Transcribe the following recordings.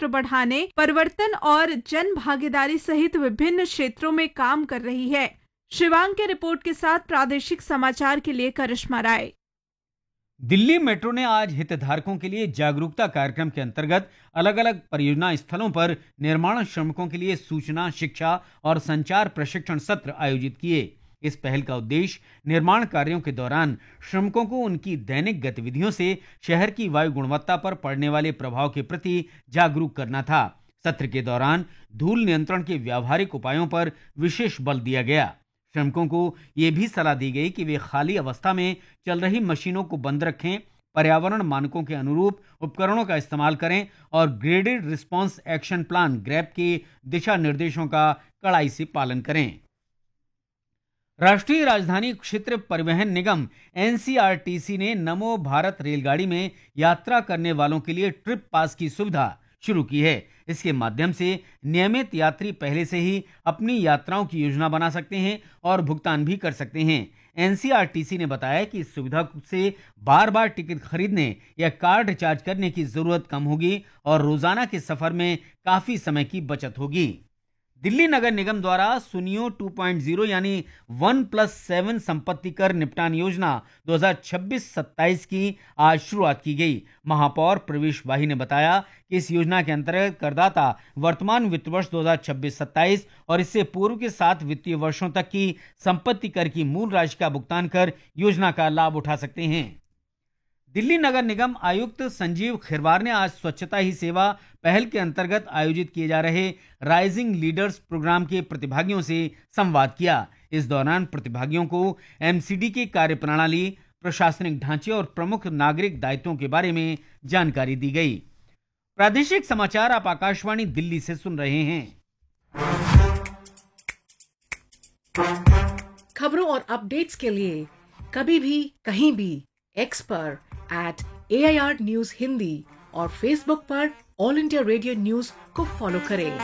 क्षेत्र बढ़ाने, परिवर्तन और जन भागीदारी सहित विभिन्न क्षेत्रों में काम कर रही है। शिवांग के रिपोर्ट के साथ प्रादेशिक समाचार के लिए करिश्मा राय। दिल्ली मेट्रो ने आज हितधारकों के लिए जागरूकता कार्यक्रम के अंतर्गत अलग अलग परियोजना स्थलों पर निर्माण श्रमिकों के लिए सूचना, शिक्षा और संचार प्रशिक्षण सत्र आयोजित किए। इस पहल का उद्देश्य निर्माण कार्यों के दौरान श्रमिकों को उनकी दैनिक गतिविधियों से शहर की वायु गुणवत्ता पर पड़ने वाले प्रभाव के प्रति जागरूक करना था। सत्र के दौरान धूल नियंत्रण के व्यावहारिक उपायों पर विशेष बल दिया गया। श्रमिकों को यह भी सलाह दी गई कि वे खाली अवस्था में चल रही मशीनों को बंद रखें, पर्यावरण मानकों के अनुरूप उपकरणों का इस्तेमाल करें और graded response action plan grab के दिशा निर्देशों का कड़ाई से पालन करें। राष्ट्रीय राजधानी क्षेत्र परिवहन निगम एनसीआरटीसी ने नमो भारत रेलगाड़ी में यात्रा करने वालों के लिए ट्रिप पास की सुविधा शुरू की है। इसके माध्यम से नियमित यात्री पहले से ही अपनी यात्राओं की योजना बना सकते हैं और भुगतान भी कर सकते हैं। एनसीआरटीसी ने बताया कि इस सुविधा से बार बार टिकट खरीदने या कार्ड रिचार्ज करने की जरूरत कम होगी और रोजाना के सफर में काफी समय की बचत होगी। दिल्ली नगर निगम द्वारा सुनियो 2.0 यानी 1+7 संपत्ति कर निपटान योजना 2026-27 की आज शुरुआत की गई। महापौर प्रवेश वाही ने बताया कि इस योजना के अंतर्गत करदाता वर्तमान वित्त वर्ष 2026-27 और इससे पूर्व के 7 वित्तीय वर्षों तक की संपत्ति कर की मूल राशि का भुगतान कर योजना का लाभ उठा सकते हैं। दिल्ली नगर निगम आयुक्त संजीव खिरवार ने आज स्वच्छता ही सेवा पहल के अंतर्गत आयोजित किए जा रहे राइजिंग लीडर्स प्रोग्राम के प्रतिभागियों से संवाद किया। इस दौरान प्रतिभागियों को एमसीडी की कार्यप्रणाली, प्रशासनिक ढांचे और प्रमुख नागरिक दायित्वों के बारे में जानकारी दी गई। प्रादेशिक समाचार आप आकाशवाणी दिल्ली से सुन रहे हैं। खबरों और अपडेट्स के लिए कभी भी कहीं भी एक्स पर @AIR News हिंदी और फेसबुक पर ऑल इंडिया रेडियो न्यूज को फॉलो करें।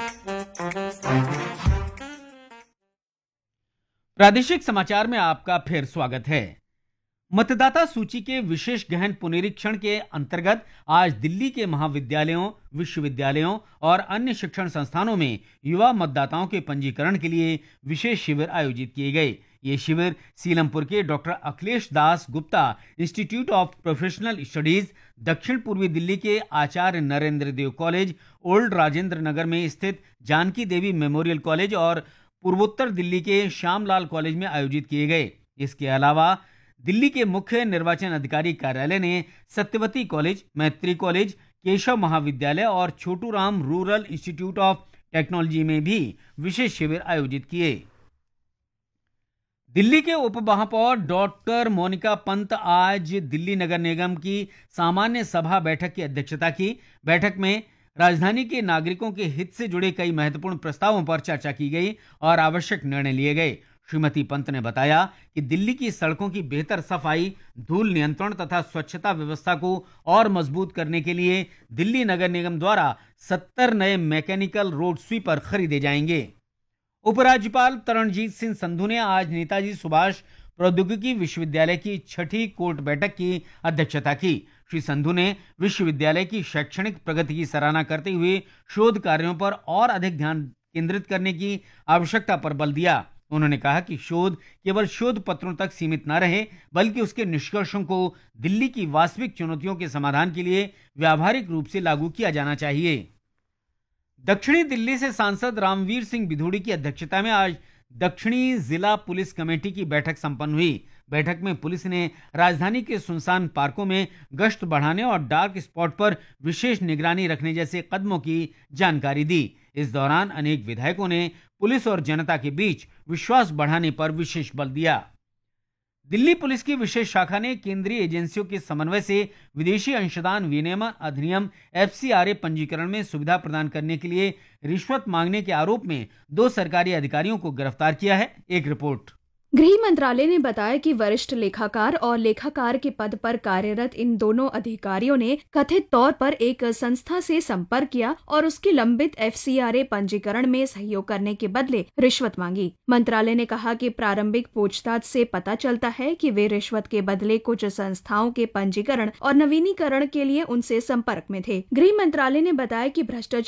प्रादेशिक समाचार में आपका फिर स्वागत है। मतदाता सूची के विशेष गहन पुनरीक्षण के अंतर्गत आज दिल्ली के महाविद्यालयों, विश्वविद्यालयों और अन्य शिक्षण संस्थानों में युवा मतदाताओं के पंजीकरण के लिए विशेष शिविर आयोजित किए गए। ये शिविर सीलमपुर के doctor Akhilesh Das Gupta institute of professional studies, दक्षिण पूर्वी दिल्ली के आचार्य नरेंद्र देव कॉलेज, ओल्ड राजेंद्र नगर में स्थित जानकी देवी मेमोरियल कॉलेज और पूर्वोत्तर दिल्ली के श्यामलाल कॉलेज में आयोजित किए गए। इसके अलावा दिल्ली के मुख्य निर्वाचन अधिकारी कार्यालय ने सत्यवती कॉलेज, मैत्री कॉलेज, केशव महाविद्यालय और Chhotu Ram rural institute of technology में भी विशेष शिविर आयोजित किए। दिल्ली के उप महापौर डॉक्टर मोनिका पंत आज दिल्ली नगर निगम की सामान्य सभा बैठक की अध्यक्षता की। बैठक में राजधानी के नागरिकों के हित से जुड़े कई महत्वपूर्ण प्रस्तावों पर चर्चा की गई और आवश्यक निर्णय लिए गए। श्रीमती पंत ने बताया कि दिल्ली की सड़कों की बेहतर सफाई, धूल नियंत्रण तथा स्वच्छता व्यवस्था को और मजबूत करने के लिए दिल्ली नगर निगम द्वारा 70 नए मैकेनिकल रोड स्वीपर खरीदे जाएंगे। उपराज्यपाल तरणजीत सिंह संधू ने आज नेताजी सुभाष प्रौद्योगिकी विश्वविद्यालय की 6ठी कोर्ट बैठक की अध्यक्षता की। श्री संधू ने विश्वविद्यालय की शैक्षणिक प्रगति की सराहना करते हुए शोध कार्यों पर और अधिक ध्यान केंद्रित करने की आवश्यकता पर बल दिया। उन्होंने कहा कि शोध केवल शोध पत्रों तक सीमित न रहे, बल्कि उसके निष्कर्षों को दिल्ली की वास्तविक चुनौतियों के समाधान के लिए व्यावहारिक रूप से लागू किया जाना चाहिए। दक्षिणी दिल्ली से सांसद रामवीर सिंह बिधूड़ी की अध्यक्षता में आज दक्षिणी जिला पुलिस कमेटी की बैठक संपन्न हुई। बैठक में पुलिस ने राजधानी के सुनसान पार्कों में गश्त बढ़ाने और डार्क स्पॉट पर विशेष निगरानी रखने जैसे कदमों की जानकारी दी। इस दौरान अनेक विधायकों ने पुलिस और जनता के बीच विश्वास बढ़ाने पर विशेष बल दिया। दिल्ली पुलिस की विशेष शाखा ने केंद्रीय एजेंसियों के समन्वय से विदेशी अंशदान विनियमन अधिनियम FCRA पंजीकरण में सुविधा प्रदान करने के लिए रिश्वत मांगने के आरोप में 2 सरकारी अधिकारियों को गिरफ्तार किया है। एक रिपोर्ट। गृह मंत्रालय ने बताया कि वरिष्ठ लेखाकार और लेखाकार के पद पर कार्यरत इन दोनों अधिकारियों ने कथित तौर पर एक संस्था से संपर्क किया और उसके लंबित FCRA पंजीकरण में सहयोग करने के बदले रिश्वत मांगी। मंत्रालय ने कहा कि प्रारंभिक पूछताछ से पता चलता है कि वे रिश्वत के बदले कुछ संस्थाओं के पंजीकरण और नवीनीकरण के लिए उनसे संपर्क में थे। गृह मंत्रालय ने बताया कि भ्रष्टाचार